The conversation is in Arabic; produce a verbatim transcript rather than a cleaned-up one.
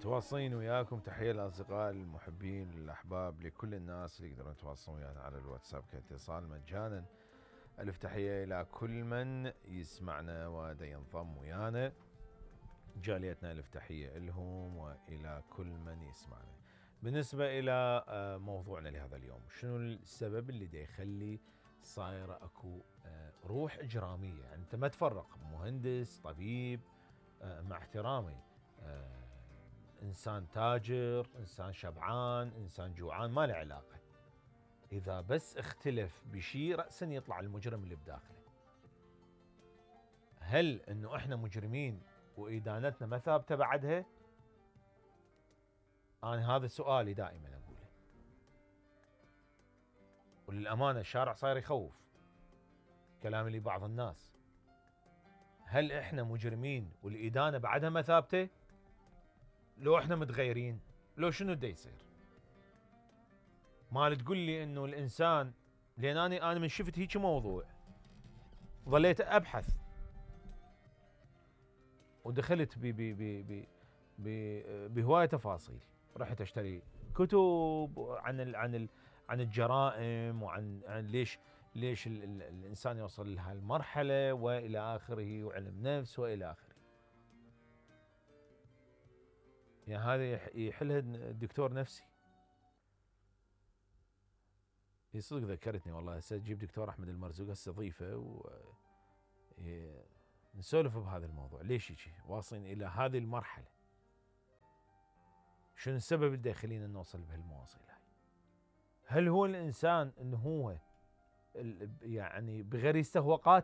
متواصلين وياكم. تحية للأصدقاء المحبين الأحباب لكل الناس اللي يقدرون يتواصلون ويانا على الواتساب كاتصال مجانا. ألف تحية إلى كل من يسمعنا ودا ينضم ويانا. جاليتنا ألف تحية لهم وإلى كل من يسمعنا. بالنسبة إلى موضوعنا لهذا اليوم، شنو السبب اللي دا يخلي صايرة أكو روح إجرامية؟ يعني أنت ما تفرق مهندس، طبيب، مع احترامي، إنسان تاجر، إنسان شبعان، إنسان جوعان، ما له علاقة. إذا بس اختلف بشيء رأسا يطلع المجرم اللي بداخله. هل إنه إحنا مجرمين وإدانتنا ما ثابتة بعدها؟ أنا هذا سؤالي دائما أقوله. وللأمانة الشارع صاير يخوف كلامي لبعض الناس. هل إحنا مجرمين والإدانة بعدها ما ثابتة؟ لو إحنا متغيرين لو شنو دا يصير؟ ما تقول لي انه الانسان، لان انا انا من شفت هيك موضوع ظليت ابحث ودخلت ب ب ب ب بهوايه تفاصيل. رحت اشتري كتب عن ال عن ال عن الجرائم وعن عن ليش ليش ال ال الانسان يوصل لهالمرحله والى اخره، وعلم نفس والى اخره. يعني هذا يحلها الدكتور نفسي. هي صدق ذكرتني والله. هسه تجيب دكتور احمد المرزوق هسه ضيفه و نسولف بهذا الموضوع. ليش هيك واصلين الى هذه المرحله؟ شنو السبب اللي يخلينا نوصل بهالمواصيل هاي؟ هل هو الانسان انه هو يعني بغريزته هو قاتل؟